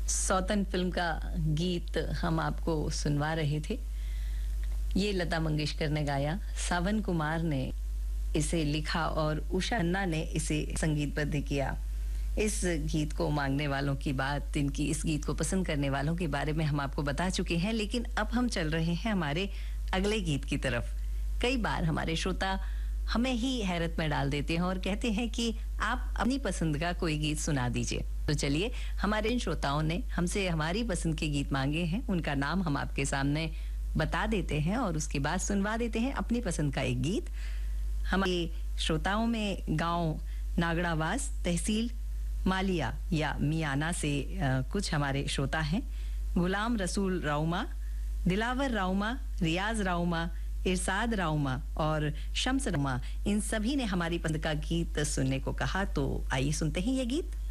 सौतन film का गीत हम आपको सुनवा रहे थे। ये लता मंगेशकर ने गाया, सावन कुमार ने इसे लिखा और उषा खन्ना ने इसे संगीतबद्ध किया। इस गीत को मांगने वालों की बात, इनकी इस गीत को पसंद करने वालों के बारे में हम आपको बता चुके हैं, लेकिन अब हम चल रहे हैं हमारे अगले गीत की तरफ। कई बार हमारे श्रोता हमें ही हैरत में डाल देते हैं और कहते हैं कि आप अपनी पसंद का कोई गीत सुना दीजिए। तो चलिए, हमारे इन श्रोताओं ने हमसे हमारी पसंद के गीत मांगे हैं, उनका नाम हम आपके सामने बता देते हैं और उसके बाद सुनवा देते हैं अपनी पसंद का एक गीत। हमारे श्रोताओं में गांव नागड़ावास, तहसील मालिया या मियाना से कुछ हमारे श्रोता हैं। गुलाम रसूल राउमा, दिलावर राउमा, रियाज राउमा, इरसाद राउमा और शम्स राउमा, इन सभी ने हमारी पसंद का गीत सुनने को कहा। तो आइए सुनते हैं ये गीत।